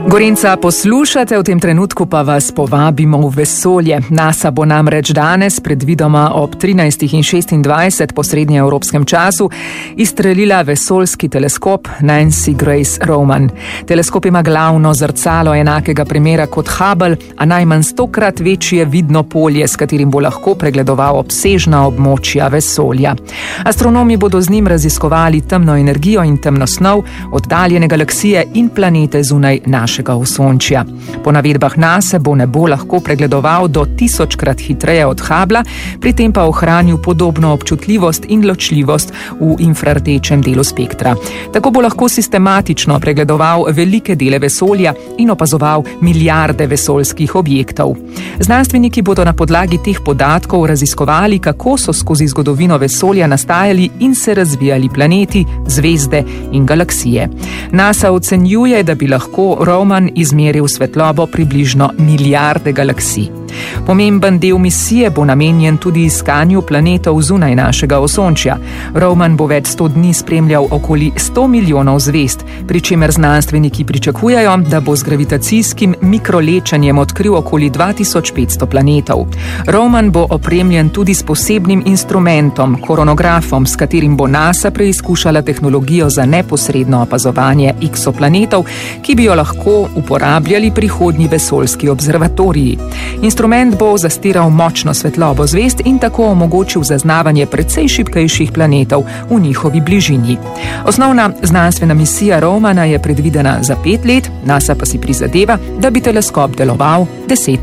Gorenca poslušate, v tem trenutku pa vas povabimo v vesolje. NASA bo namreč danes, predvidoma ob 13:26 po srednjeevropskem času, izstrelila vesoljski teleskop Nancy Grace Roman. Teleskop ima glavno zrcalo enakega premera kot Hubble, a najmanj 100-krat večje vidno polje, s katerim bo lahko pregledoval obsežna območja vesolja. Astronomi bodo z njim raziskovali temno energijo in temno snov, oddaljene galaksije in planete zunaj našega Osončja. Po navedbah NASA bo nebo lahko pregledoval do 1000-krat hitreje od Hubbla, pri tem pa ohranil podobno občutljivost in ločljivost v infrardečem delu spektra. Tako bo lahko sistematično pregledoval velike dele vesolja in opazoval milijarde vesoljskih objektov. Znanstveniki bodo na podlagi teh podatkov raziskovali, kako so skozi zgodovino vesolja nastajali in se razvijali planeti, zvezde in galaksije. NASA ocenjuje, da bi lahko Roman izmeril svetlobo približno milijarde galaksij. Pomemben del misije bo namenjen tudi iskanju planetov zunaj našega Osončja. Roman bo več 100 dni spremljal okoli 100 milijonov zvezd, pri čemer znanstveniki pričakujejo, da bo z gravitacijskim mikrolečenjem odkril okoli 2500 planetov. Roman bo opremljen tudi s posebnim instrumentom, koronografom, s katerim bo NASA preizkušala tehnologijo za neposredno opazovanje eksoplanetov, ki bi jo lahko uporabljali prihodnji vesoljski observatoriji. Instrument bo zastiral močno svetlobo zvezd in tako omogočil zaznavanje precej šibkejših planetov v njihovi bližini. Osnovna znanstvena misija Romana je predvidena za 5 let, NASA pa si prizadeva, da bi teleskop deloval 10